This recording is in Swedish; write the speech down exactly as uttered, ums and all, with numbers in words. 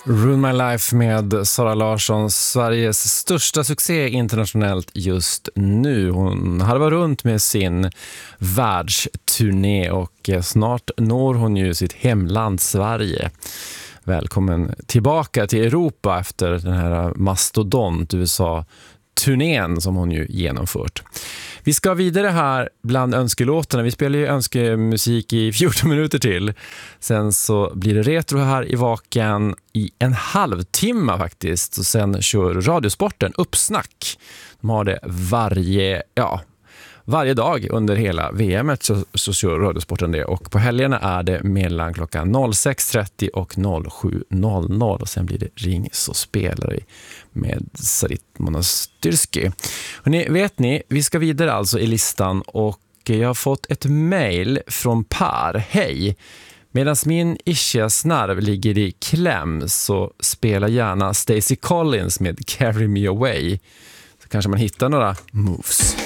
Ruin My Life med Sara Larsson, Sveriges största succé internationellt just nu. Hon harvar runt med sin världsturné och snart når hon ju sitt hemland Sverige. Välkommen tillbaka till Europa efter den här mastodont U S A-turnén som hon ju genomfört. Vi ska vidare här bland önskelåtarna. Vi spelar ju önskemusik i fjorton minuter till. Sen så blir det retro här i Vaken i en halvtimme faktiskt. Och sen kör Radiosporten Uppsnack. De har det varje, ja, varje dag under hela V M så, så kör Radiosporten det. Och på helgerna är det mellan klockan sex trettio och sju noll noll. Och sen blir det Ring så spelar vi med Sarit Monastyrski. Och ni, vet ni, vi ska vidare alltså i listan och jag har fått ett mejl från Per. Hej! Medan min ischiasnerv ligger i kläm så spela gärna Stacey Collins med Carry Me Away. Så kanske man hittar några moves.